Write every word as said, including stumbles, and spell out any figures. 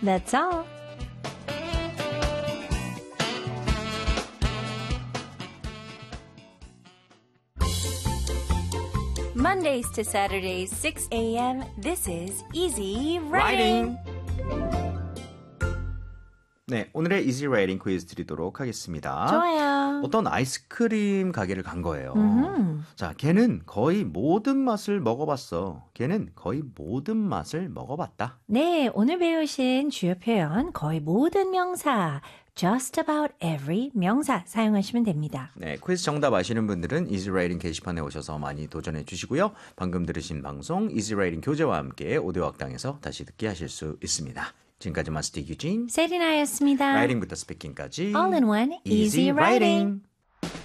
That's all. Mondays to Saturdays, six a.m. This is Easy Writing. 네, 오늘의 Easy Writing 퀴즈 드리도록 하겠습니다. 좋아요. 어떤 아이스크림 가게를 간 거예요. 음흠. 자, 걔는 거의 모든 맛을 먹어봤어. 걔는 거의 모든 맛을 먹어봤다. 네, 오늘 배우신 주요 표현 거의 모든 명사 just about every 명사 사용하시면 됩니다. 네, 퀴즈 정답 아시는 분들은 Easy Writing 게시판에 오셔서 많이 도전해 주시고요. 방금 들으신 방송 Easy Writing 교재와 함께 오디오 학당에서 다시 듣게 하실 수 있습니다. 지금까지 마스터 유진, 세리나였습니다. 라이팅부터 스피킹까지 All in one, Easy Easy Writing. Writing.